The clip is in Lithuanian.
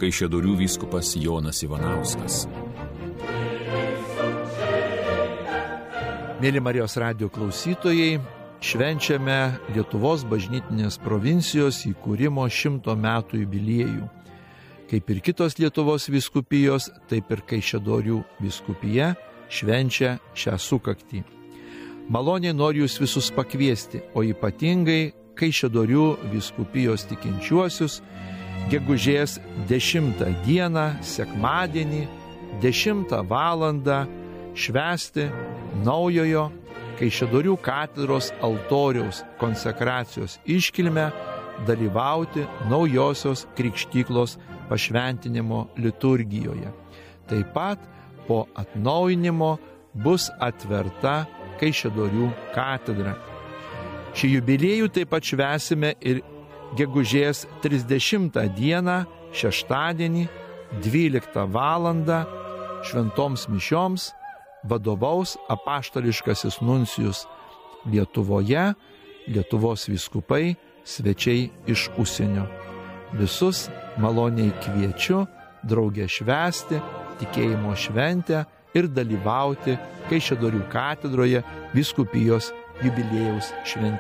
Kaišiadorių vyskupas Jonas Ivanauskas. Mėly Marijos radijo klausytojai, švenčiame Lietuvos bažnytinės provincijos įkūrimo 100 metų jubiliejų. Kaip ir kitos Lietuvos vyskupijos, taip ir Kaišiadorių vyskupija švenčia šią sukaktį. Maloniai noriu jūs visus pakviesti, o ypatingai Kaišiadorių vyskupijos tikinčiuosius gegužės 10 dieną, sekmadienį, 10 valandą švęsti naujojo Kaišiadorių katedros altoriaus konsekracijos iškilmę, dalyvauti naujosios krikštyklos pašventinimo liturgijoje. Taip pat po atnaujinimo bus atverta Kaišiadorių katedra. Šį jubiliejų taip pat švęsime ir gegužės 30 dieną, šeštadienį, 12 valandą šventoms mišioms vadovaus apaštališkasis nuncijus Lietuvoje, Lietuvos vyskupai, svečiai iš užsienio. Visus maloniai kviečiu drauge švęsti tikėjimo šventę ir dalyvauti Kaišiadorių katedroje vyskupijos jubiliejaus šventėje.